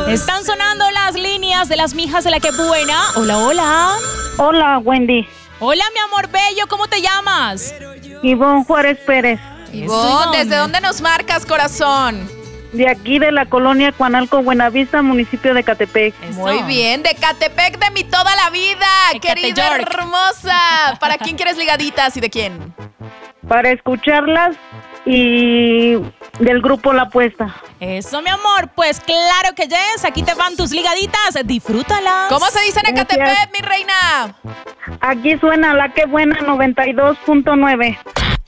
Están sonando las líneas de las mijas de la que buena. Hola, hola. Hola, Wendy. Hola, mi amor bello, ¿cómo te llamas? Ivonne Juárez Pérez. Ivonne, ¿desde dónde nos marcas, corazón? De aquí de la colonia Cuanalco, Buenavista, municipio de Catepec. Eso. Muy bien, de Catepec de mi toda la vida, querida Cateyork. hermosa. ¿Para quién quieres ligaditas y de quién? Para escucharlas y del grupo La Apuesta. Eso, mi amor, pues claro que yes. Aquí te van tus ligaditas, disfrútalas. ¿Cómo se dice en Gracias. Ecatepec, mi reina? Aquí suena La Que Buena 92.9.